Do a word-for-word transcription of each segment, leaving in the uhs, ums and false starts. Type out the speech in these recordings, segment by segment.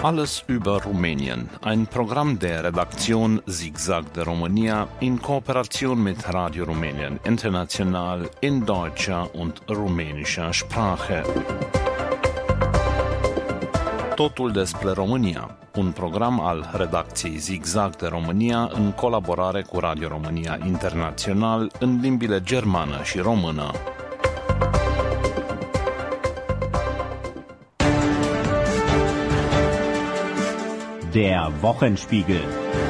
Alles über Rumänien. Ein Programm der Redaktion Zigzag de România in Kooperation mit Radio Rumänien International in deutscher und rumänischer Sprache. Totul despre România, un program al redacției Zigzag de România în colaborare cu Radio România International în limbile germană și română. Der Wochenspiegel.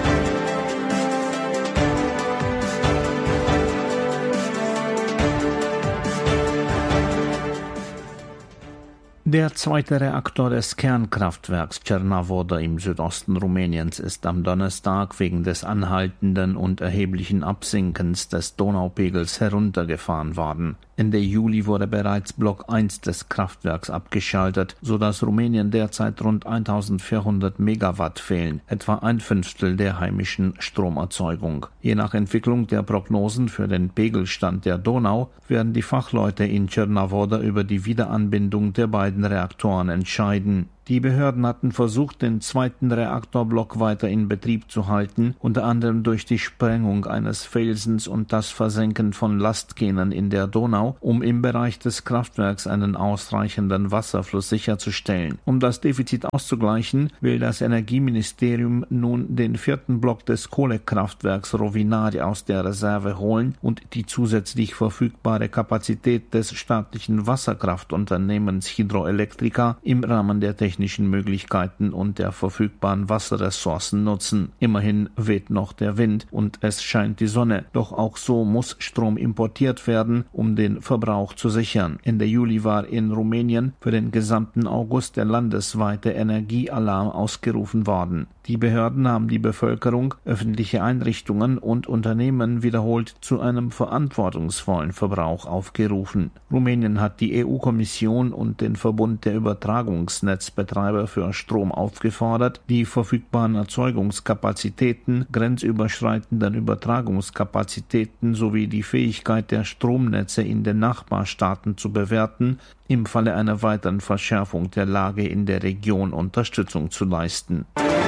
Der zweite Reaktor des Kernkraftwerks Cernavodă im Südosten Rumäniens ist am Donnerstag wegen des anhaltenden und erheblichen Absinkens des Donaupegels heruntergefahren worden. Ende Juli wurde bereits Block eins des Kraftwerks abgeschaltet, sodass Rumänien derzeit rund eintausendvierhundert Megawatt fehlen, etwa ein Fünftel der heimischen Stromerzeugung. Je nach Entwicklung der Prognosen für den Pegelstand der Donau werden die Fachleute in Cernavodă über die Wiederanbindung der beiden Reaktoren entscheiden. Die Behörden hatten versucht, den zweiten Reaktorblock weiter in Betrieb zu halten, unter anderem durch die Sprengung eines Felsens und das Versenken von Lastkähnen in der Donau, um im Bereich des Kraftwerks einen ausreichenden Wasserfluss sicherzustellen. Um das Defizit auszugleichen, will das Energieministerium nun den vierten Block des Kohlekraftwerks Rovinari aus der Reserve holen und die zusätzlich verfügbare Kapazität des staatlichen Wasserkraftunternehmens Hidroelectrica im Rahmen der technischen Möglichkeiten und der verfügbaren Wasserressourcen nutzen. Immerhin weht noch der Wind und es scheint die Sonne, doch auch so muss Strom importiert werden, um den Verbrauch zu sichern. Ende Juli war in Rumänien für den gesamten August der landesweite Energiealarm ausgerufen worden. Die Behörden haben die Bevölkerung, öffentliche Einrichtungen und Unternehmen wiederholt zu einem verantwortungsvollen Verbrauch aufgerufen. Rumänien hat die E U-Kommission und den Verbund der Übertragungsnetzbetreiber für Strom aufgefordert, die verfügbaren Erzeugungskapazitäten, grenzüberschreitenden Übertragungskapazitäten sowie die Fähigkeit der Stromnetze in den Nachbarstaaten zu bewerten, im Falle einer weiteren Verschärfung der Lage in der Region Unterstützung zu leisten.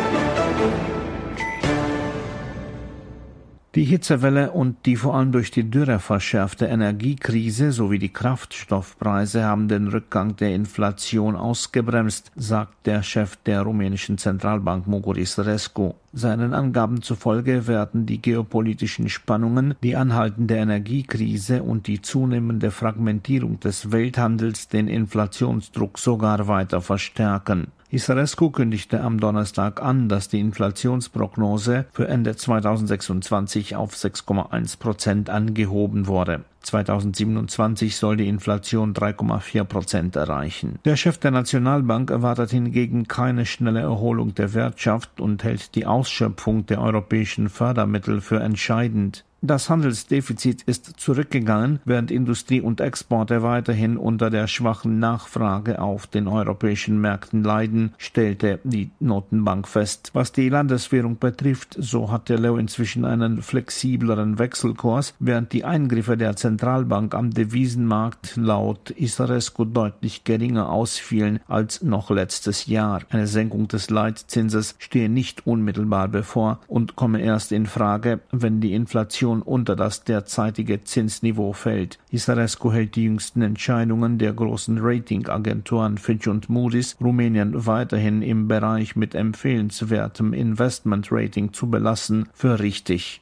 Die Hitzewelle und die vor allem durch die Dürre verschärfte Energiekrise sowie die Kraftstoffpreise haben den Rückgang der Inflation ausgebremst, sagt der Chef der rumänischen Zentralbank Mugur Isărescu. Seinen Angaben zufolge werden die geopolitischen Spannungen, die anhaltende Energiekrise und die zunehmende Fragmentierung des Welthandels den Inflationsdruck sogar weiter verstärken. Isărescu kündigte am Donnerstag an, dass die Inflationsprognose für Ende zweitausendsechsundzwanzig auf sechs Komma eins Prozent angehoben wurde. zweitausendsiebenundzwanzig soll die Inflation drei Komma vier Prozent erreichen. Der Chef der Nationalbank erwartet hingegen keine schnelle Erholung der Wirtschaft und hält die Ausschöpfung der europäischen Fördermittel für entscheidend. Das Handelsdefizit ist zurückgegangen, während Industrie und Exporte weiterhin unter der schwachen Nachfrage auf den europäischen Märkten leiden, stellte die Notenbank fest. Was die Landeswährung betrifft, so hat der Leu inzwischen einen flexibleren Wechselkurs, während die Eingriffe der Zentralbank am Devisenmarkt laut Isărescu deutlich geringer ausfielen als noch letztes Jahr. Eine Senkung des Leitzinses stehe nicht unmittelbar bevor und komme erst in Frage, wenn die Inflation unter das derzeitige Zinsniveau fällt. Isărescu hält die jüngsten Entscheidungen der großen Ratingagenturen Fitch und Moody's, Rumänien weiterhin im Bereich mit empfehlenswertem Investmentrating zu belassen, für richtig.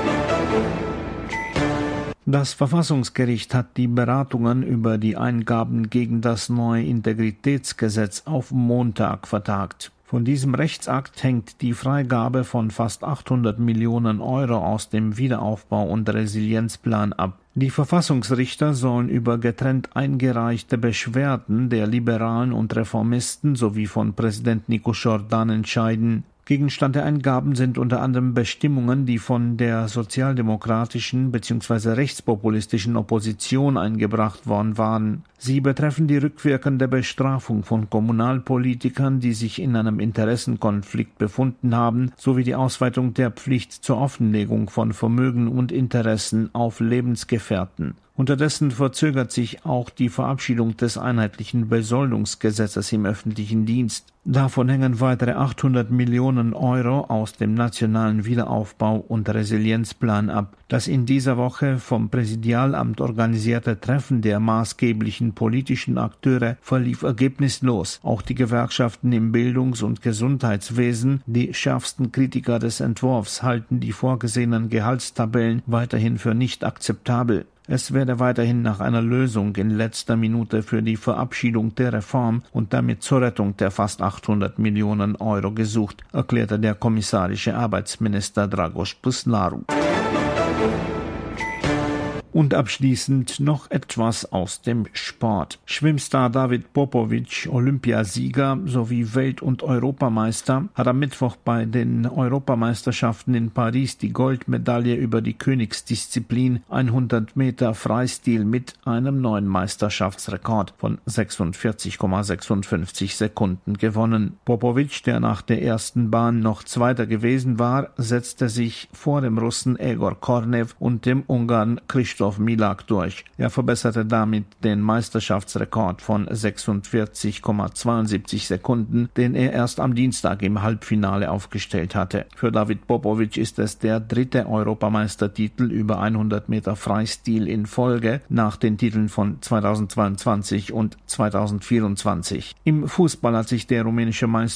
Das Verfassungsgericht hat die Beratungen über die Eingaben gegen das neue Integritätsgesetz auf Montag vertagt. Von diesem Rechtsakt hängt die Freigabe von fast achthundert Millionen Euro aus dem Wiederaufbau- und Resilienzplan ab. Die Verfassungsrichter sollen über getrennt eingereichte Beschwerden der Liberalen und Reformisten sowie von Präsident Nicu Jordan entscheiden. Gegenstand der Eingaben sind unter anderem Bestimmungen, die von der sozialdemokratischen bzw. rechtspopulistischen Opposition eingebracht worden waren. Sie betreffen die rückwirkende Bestrafung von Kommunalpolitikern, die sich in einem Interessenkonflikt befunden haben, sowie die Ausweitung der Pflicht zur Offenlegung von Vermögen und Interessen auf Lebensgefährten. Unterdessen verzögert sich auch die Verabschiedung des einheitlichen Besoldungsgesetzes im öffentlichen Dienst. Davon hängen weitere achthundert Millionen Euro aus dem Nationalen Wiederaufbau- und Resilienzplan ab. Das in dieser Woche vom Präsidialamt organisierte Treffen der maßgeblichen politischen Akteure verlief ergebnislos. Auch die Gewerkschaften im Bildungs- und Gesundheitswesen, die schärfsten Kritiker des Entwurfs, halten die vorgesehenen Gehaltstabellen weiterhin für nicht akzeptabel. Es werde weiterhin nach einer Lösung in letzter Minute für die Verabschiedung der Reform und damit zur Rettung der fast achthundert Millionen Euro gesucht, erklärte der kommissarische Arbeitsminister Dragoš Păslaru. Und abschließend noch etwas aus dem Sport. Schwimmstar David Popovic, Olympiasieger sowie Welt- und Europameister, hat am Mittwoch bei den Europameisterschaften in Paris die Goldmedaille über die Königsdisziplin hundert Meter Freistil mit einem neuen Meisterschaftsrekord von sechsundvierzig Komma sechsundfünfzig Sekunden gewonnen. Popovic, der nach der ersten Bahn noch Zweiter gewesen war, setzte sich vor dem Russen Egor Kornev und dem Ungarn Christoph Milak durch. Er verbesserte damit den Meisterschaftsrekord von sechsundvierzig Komma zweiundsiebzig Sekunden, den er erst am Dienstag im Halbfinale aufgestellt hatte. Für David Popovic ist es der dritte Europameistertitel über hundert Meter Freistil in Folge nach den Titeln von zweitausendzweiundzwanzig und zweitausendvierundzwanzig. Im Fußball hat sich der rumänische Meister